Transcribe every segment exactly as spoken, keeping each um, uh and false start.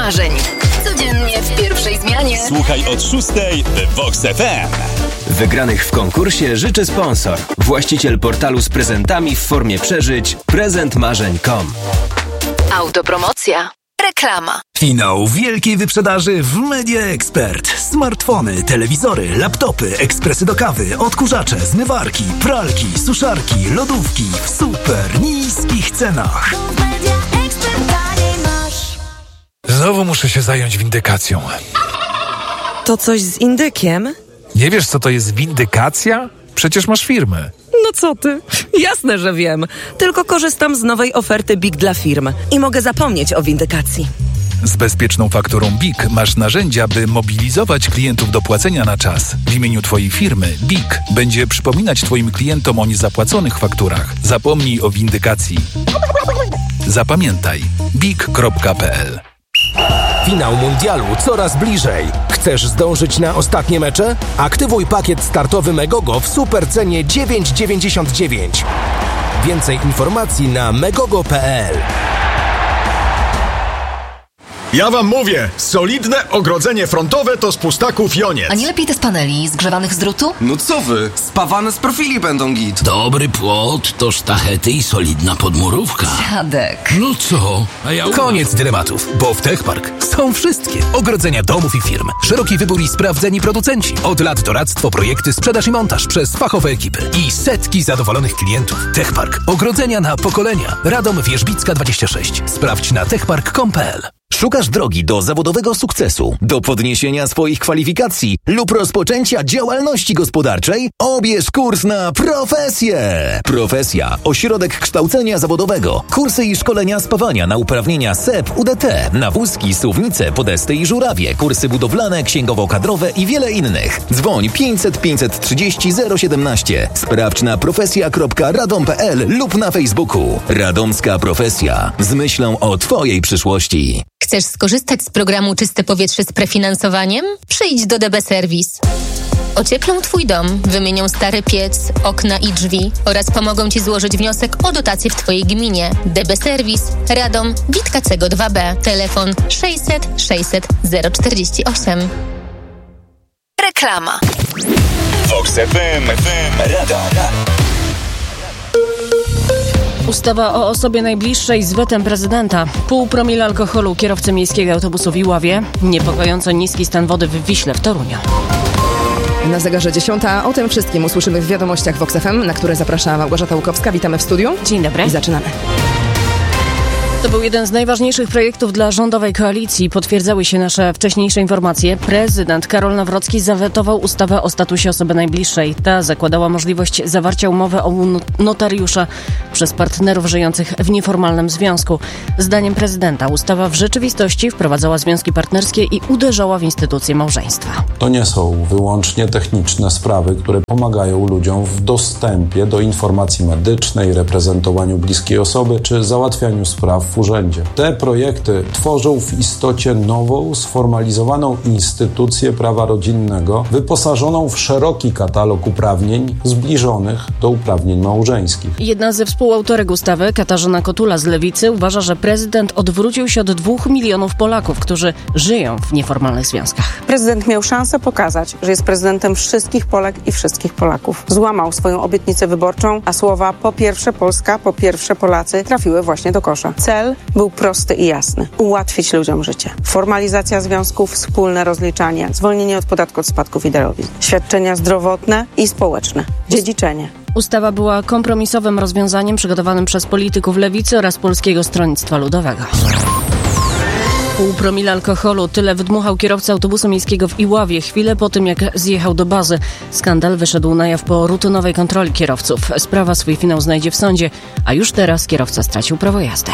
marzeń. Codziennie w pierwszej zmianie. Słuchaj od szóstej w Vox F M. Wygranych w konkursie życzy sponsor. Właściciel portalu z prezentami w formie przeżyć prezent marzeń kropka com. Autopromocja. Reklama. Finał wielkiej wyprzedaży w Media Expert. Smartfony, telewizory, laptopy, ekspresy do kawy, odkurzacze, zmywarki, pralki, suszarki, lodówki w super niskich cenach. Znowu muszę się zająć windykacją. To coś z indykiem? Nie wiesz, co to jest windykacja? Przecież masz firmę. No co ty? Jasne, że wiem. Tylko korzystam z nowej oferty B I G dla firm i mogę zapomnieć o windykacji. Z bezpieczną fakturą B I G masz narzędzia, by mobilizować klientów do płacenia na czas. W imieniu Twojej firmy B I G będzie przypominać Twoim klientom o niezapłaconych fakturach. Zapomnij o windykacji. Zapamiętaj B I G kropka p l. Finał mundialu coraz bliżej. Chcesz zdążyć na ostatnie mecze? Aktywuj pakiet startowy Megogo w supercenie dziewięć dziewięćdziesiąt dziewięć. Więcej informacji na megogo kropka p l. Ja wam mówię, solidne ogrodzenie frontowe to z pustaków Joniec. A nie lepiej te z paneli zgrzewanych z drutu? No co wy, spawane z profili będą git. Dobry płot to sztachety i solidna podmurówka. Dziadek. No co? A ja Koniec dylematów, bo w Techpark są wszystkie ogrodzenia domów i firm. Szeroki wybór i sprawdzeni producenci. Od lat doradztwo, projekty, sprzedaż i montaż przez fachowe ekipy. I setki zadowolonych klientów. Techpark. Ogrodzenia na pokolenia. Radom Wierzbicka dwadzieścia sześć. Sprawdź na techpark kropka com kropka p l. Szukasz drogi do zawodowego sukcesu, do podniesienia swoich kwalifikacji lub rozpoczęcia działalności gospodarczej? Obierz kurs na Profesję! Profesja. Ośrodek kształcenia zawodowego. Kursy i szkolenia spawania na uprawnienia S E P, U D T, na wózki, suwnice, podesty i żurawie, kursy budowlane, księgowo-kadrowe i wiele innych. Dzwoń pięćset pięćset trzydzieści zero siedemnaście. Sprawdź na profesja kropka radom kropka p l lub na Facebooku. Radomska Profesja. Z myślą o Twojej przyszłości. Chcesz skorzystać z programu Czyste Powietrze z prefinansowaniem? Przyjdź do D B Service. Ocieplą Twój dom, wymienią stary piec, okna i drzwi oraz pomogą Ci złożyć wniosek o dotację w Twojej gminie. D B Service, Radom, Witkacego dwa B. Telefon sześćset sześćset zero czterdzieści osiem. Reklama. Vox F M, Radom. Ustawa o osobie najbliższej z wetem prezydenta. Pół promila alkoholu kierowcy miejskiego autobusu w Iławie. Niepokojąco niski stan wody w Wiśle w Toruniu. Na zegarze dziesiąta. O tym wszystkim usłyszymy w wiadomościach Vox F M, na które zaprasza Małgorzata Łukowska. Witamy w studiu. Dzień dobry. I zaczynamy. To był jeden z najważniejszych projektów dla rządowej koalicji. Potwierdzały się nasze wcześniejsze informacje. Prezydent Karol Nawrocki zawetował ustawę o statusie osoby najbliższej. Ta zakładała możliwość zawarcia umowy o notariusza przez partnerów żyjących w nieformalnym związku. Zdaniem prezydenta ustawa w rzeczywistości wprowadzała związki partnerskie i uderzała w instytucję małżeństwa. To nie są wyłącznie techniczne sprawy, które pomagają ludziom w dostępie do informacji medycznej, reprezentowaniu bliskiej osoby czy załatwianiu spraw w urzędzie. Te projekty tworzą w istocie nową, sformalizowaną instytucję prawa rodzinnego, wyposażoną w szeroki katalog uprawnień zbliżonych do uprawnień małżeńskich. Jedna ze współautorek ustawy, Katarzyna Kotula z Lewicy, uważa, że prezydent odwrócił się od dwóch milionów Polaków, którzy żyją w nieformalnych związkach. Prezydent miał szansę pokazać, że jest prezydentem wszystkich Polek i wszystkich Polaków. Złamał swoją obietnicę wyborczą, a słowa po pierwsze Polska, po pierwsze Polacy trafiły właśnie do kosza. Cel był prosty i jasny. Ułatwić ludziom życie. Formalizacja związków, wspólne rozliczanie, zwolnienie od podatku od spadków i darowizn, świadczenia zdrowotne i społeczne, dziedziczenie. Ustawa była kompromisowym rozwiązaniem przygotowanym przez polityków Lewicy oraz Polskiego Stronnictwa Ludowego. Pół promila alkoholu. Tyle wydmuchał kierowca autobusu miejskiego w Iławie chwilę po tym, jak zjechał do bazy. Skandal wyszedł na jaw po rutynowej kontroli kierowców. Sprawa swój finał znajdzie w sądzie, a już teraz kierowca stracił prawo jazdy.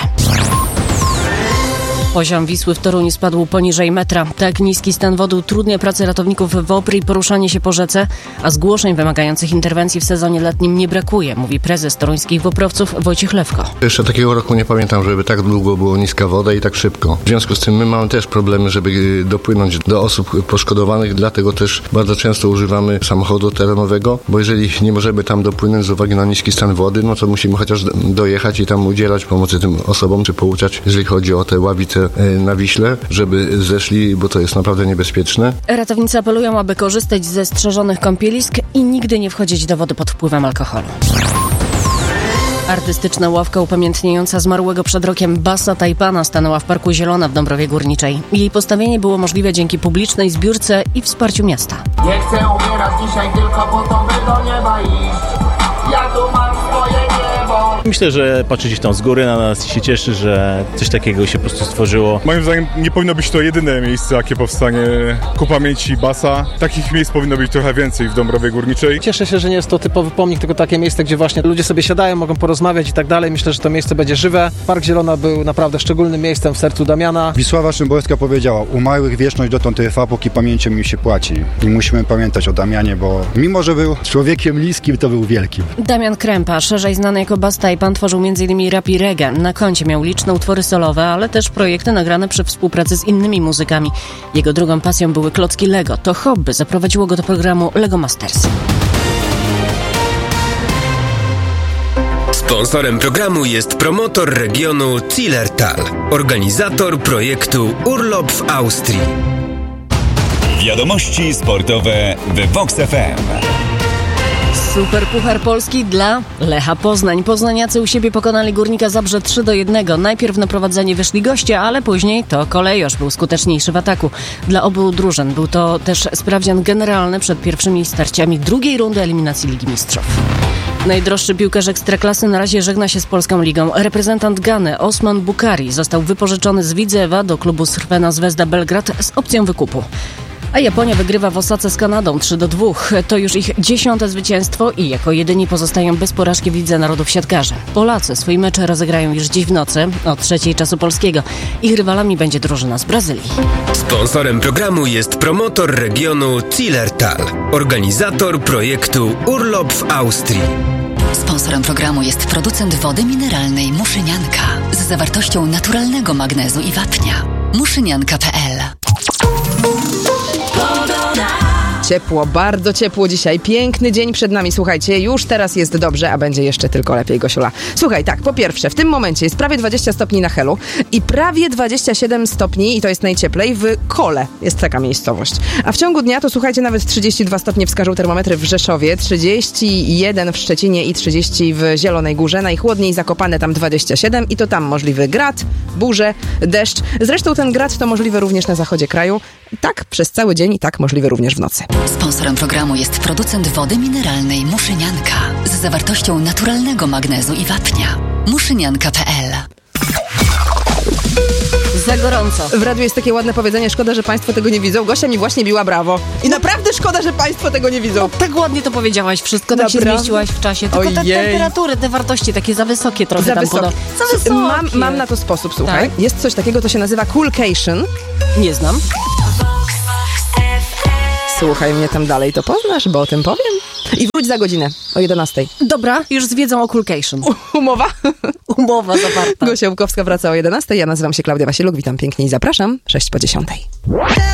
Poziom Wisły w Toruniu spadł poniżej metra. Tak niski stan wody utrudnia pracę ratowników w Wopry i poruszanie się po rzece, a zgłoszeń wymagających interwencji w sezonie letnim nie brakuje, mówi prezes toruńskich woprowców Wojciech Lewko. Jeszcze takiego roku nie pamiętam, żeby tak długo było niska woda i tak szybko. W związku z tym my mamy też problemy, żeby dopłynąć do osób poszkodowanych, dlatego też bardzo często używamy samochodu terenowego, bo jeżeli nie możemy tam dopłynąć z uwagi na niski stan wody, no to musimy chociaż dojechać i tam udzielać pomocy tym osobom, czy pouczać, jeżeli chodzi o te ławice wodę na Wiśle, żeby zeszli, bo to jest naprawdę niebezpieczne. Ratownicy apelują, aby korzystać ze strzeżonych kąpielisk i nigdy nie wchodzić do wody pod wpływem alkoholu. Artystyczna ławka upamiętniająca zmarłego przed rokiem Bassa Tajpana stanęła w Parku Zielona w Dąbrowie Górniczej. Jej postawienie było możliwe dzięki publicznej zbiórce i wsparciu miasta. Nie chcę umierać dzisiaj tylko po to, by do nieba iść. Ja tu mam swoje niebo. Myślę, że patrzy gdzieś tam z góry na nas i się cieszy, że coś takiego się po prostu stworzyło. Moim zdaniem nie powinno być to jedyne miejsce, jakie powstanie ku pamięci Bassa. Takich miejsc powinno być trochę więcej w Dąbrowie Górniczej. Cieszę się, że nie jest to typowy pomnik, tylko takie miejsce, gdzie właśnie ludzie sobie siadają, mogą porozmawiać i tak dalej. Myślę, że to miejsce będzie żywe. Park Zielona był naprawdę szczególnym miejscem w sercu Damiana. Wisława Szymborska powiedziała: umarłych wieczność dotąd trwa, póki pamięcią im się płaci. I musimy pamiętać o Damianie, bo mimo, że był człowiekiem niskim, to był wielkim. Damian Krępa, szerzej znany jako Bass Tajpan, tworzył między innymi rap i reggae. Na koncie miał liczne utwory solowe, ale też projekty nagrane przy współpracy z innymi muzykami. Jego drugą pasją były klocki Lego. To hobby zaprowadziło go do programu Lego Masters. Sponsorem programu jest promotor regionu Zillertal, organizator projektu Urlop w Austrii. Wiadomości sportowe w Vox F M. Super Puchar Polski dla Lecha Poznań. Poznaniacy u siebie pokonali Górnika Zabrze trzy do jednego. Najpierw na prowadzenie wyszli goście, ale później to Kolejosz był skuteczniejszy w ataku. Dla obu drużyn był to też sprawdzian generalny przed pierwszymi starciami drugiej rundy eliminacji Ligi Mistrzów. Najdroższy piłkarz Ekstraklasy na razie żegna się z Polską Ligą. Reprezentant Gany Osman Bukari został wypożyczony z Widzewa do klubu Crvena Zvezda Belgrad z opcją wykupu. A Japonia wygrywa w Osace z Kanadą trzy do dwóch. To już ich dziesiąte zwycięstwo i jako jedyni pozostają bez porażki w Lidze Narodów siatkarze. Polacy swój mecz rozegrają już dziś w nocy o trzeciej czasu polskiego. Ich rywalami będzie drużyna z Brazylii. Sponsorem programu jest promotor regionu Zillertal, organizator projektu Urlop w Austrii. Sponsorem programu jest producent wody mineralnej Muszynianka z zawartością naturalnego magnezu i wapnia. muszynianka kropka p l. Ciepło, bardzo ciepło dzisiaj. Piękny dzień przed nami. Słuchajcie, już teraz jest dobrze, a będzie jeszcze tylko lepiej, Gosiula. Słuchaj, tak, po pierwsze, w tym momencie jest prawie dwadzieścia stopni na Helu i prawie dwadzieścia siedem stopni, i to jest najcieplej, w Kole. Jest taka miejscowość. A w ciągu dnia to, słuchajcie, nawet trzydzieści dwa stopnie wskażą termometry w Rzeszowie, trzydzieści jeden w Szczecinie i trzydzieści w Zielonej Górze. Najchłodniej Zakopane, tam dwadzieścia siedem i to tam możliwy grad, burze, deszcz. Zresztą ten grad to możliwe również na zachodzie kraju. Tak, przez cały dzień i tak możliwe również w nocy. Sponsorem programu jest producent wody mineralnej Muszynianka z zawartością naturalnego magnezu i wapnia. muszynianka kropka p l. Za gorąco. W radiu jest takie ładne powiedzenie: szkoda, że państwo tego nie widzą. Gosia mi właśnie biła brawo. I naprawdę szkoda, że państwo tego nie widzą. No, tak ładnie to powiedziałaś wszystko, tak Naprawdę? się zmieściłaś w czasie. Tylko te temperatury, te wartości takie za wysokie trochę za tam wysokie. podo- Za wysokie. Mam, mam na to sposób, słuchaj. Tak? Jest coś takiego, to się nazywa coolcation. Nie znam. Słuchaj mnie tam dalej, to poznasz, bo o tym powiem. I wróć za godzinę o jedenastej. Dobra, już z wiedzą o coolcation. Umowa? Umowa zawarta. Gosia Łukowska wraca o jedenastej. Ja nazywam się Klaudia Wasieluk, witam pięknie i zapraszam. sześć po dziesiątej.